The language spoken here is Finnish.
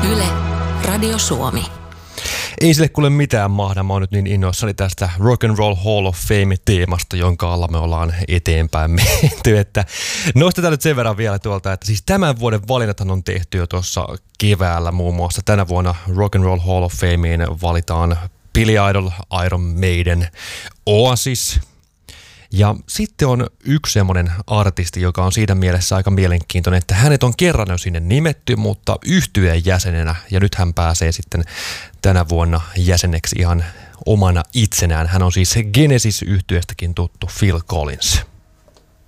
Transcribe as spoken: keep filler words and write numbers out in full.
Yle, Radio Suomi. Ei sille kuule mitään mahda. Mä oon nyt niin innoissani tästä Rock and Roll Hall of Fame-teemasta, jonka alla me ollaan eteenpäin menty. Että nostetaan nyt sen verran vielä tuolta, että siis tämän vuoden valinnathan on tehty jo tuossa keväällä muun muassa. Tänä vuonna Rock and Roll Hall of Fameen valitaan Billy Idol, Iron Maiden, Oasis. Ja sitten on yksi semmoinen artisti, joka on siinä mielessä aika mielenkiintoinen, että hänet on kerran jo sinne nimetty, mutta yhtyeen jäsenenä. Ja nyt hän pääsee sitten tänä vuonna jäseneksi ihan omana itsenään. Hän on siis Genesis-yhtyeestäkin tuttu Phil Collins.